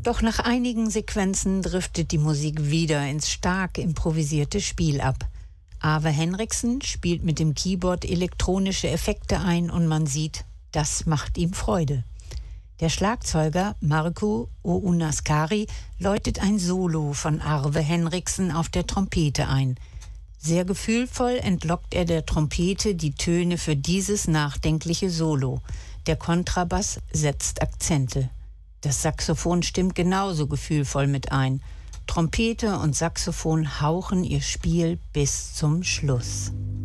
Doch nach einigen Sequenzen driftet die Musik wieder ins stark improvisierte Spiel ab. Arve Henriksen spielt mit dem Keyboard elektronische Effekte ein und man sieht, das macht ihm Freude. Der Schlagzeuger Markku Ounnaskari läutet ein Solo von Arve Henriksen auf der Trompete ein. Sehr gefühlvoll entlockt er der Trompete die Töne für dieses nachdenkliche Solo. Der Kontrabass setzt Akzente. Das Saxophon stimmt genauso gefühlvoll mit ein. Trompete und Saxophon hauchen ihr Spiel bis zum Schluss.